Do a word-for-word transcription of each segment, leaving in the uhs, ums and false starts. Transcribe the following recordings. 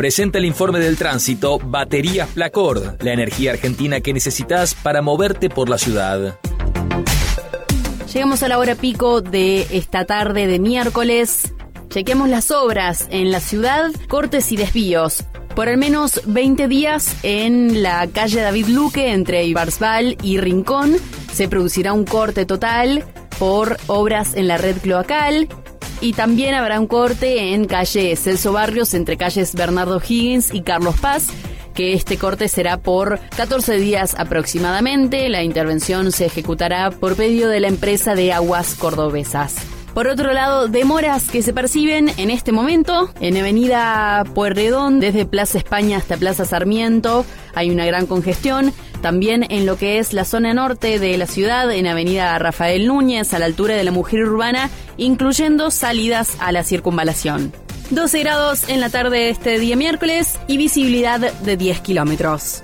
Presenta el informe del tránsito Baterías Placord, la energía argentina que necesitas para moverte por la ciudad. Llegamos a la hora pico de esta tarde de miércoles. Chequemos las obras en la ciudad, cortes y desvíos. Por al menos veinte días en la calle David Luque entre Ibarzbal y Rincón se producirá un corte total por obras en la red cloacal. Y también habrá un corte en calle Celso Barrios entre calles Bernardo Higgins y Carlos Paz, que este corte será por catorce días aproximadamente. La intervención se ejecutará por pedido de la empresa de aguas cordobesas. Por otro lado, demoras que se perciben en este momento en Avenida Pueyrredón, desde Plaza España hasta Plaza Sarmiento, hay una gran congestión. También en lo que es la zona norte de la ciudad, en Avenida Rafael Núñez, a la altura de la Mujer Urbana, incluyendo salidas a la circunvalación. doce grados en la tarde de este día miércoles y visibilidad de diez kilómetros.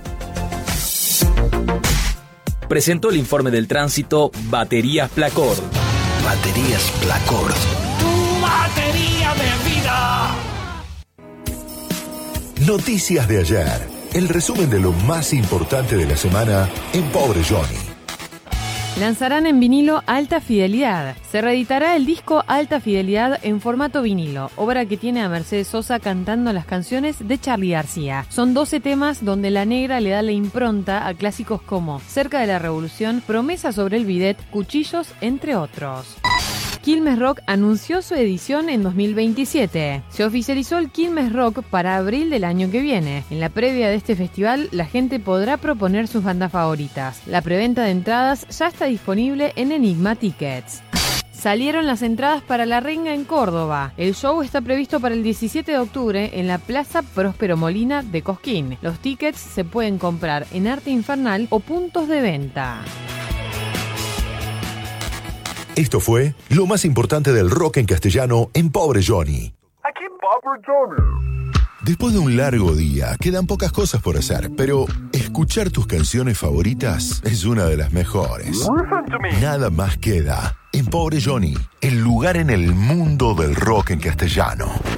Presentó el informe del tránsito Baterías Placord. Baterías Placord. ¡Tu batería de vida! Noticias de ayer. El resumen de lo más importante de la semana en Pobre Johnny. Lanzarán en vinilo Alta Fidelidad. Se reeditará el disco Alta Fidelidad en formato vinilo, obra que tiene a Mercedes Sosa cantando las canciones de Charly García. Son doce temas donde la negra le da la impronta a clásicos como Cerca de la Revolución, Promesa sobre el bidet, Cuchillos, entre otros. Quilmes Rock anunció su edición en dos mil veintisiete. Se oficializó el Quilmes Rock para abril del año que viene. En la previa de este festival, la gente podrá proponer sus bandas favoritas. La preventa de entradas ya está disponible en Enigma Tickets. Salieron las entradas para La Renga en Córdoba. El show está previsto para el diecisiete de octubre en la Plaza Próspero Molina de Cosquín. Los tickets se pueden comprar en Arte Infernal o puntos de venta. Esto fue lo más importante del rock en castellano en Pobre Johnny. Aquí Pobre Johnny. Después de un largo día, quedan pocas cosas por hacer, pero escuchar tus canciones favoritas es una de las mejores. Listen to me. Nada más queda en Pobre Johnny, el lugar en el mundo del rock en castellano.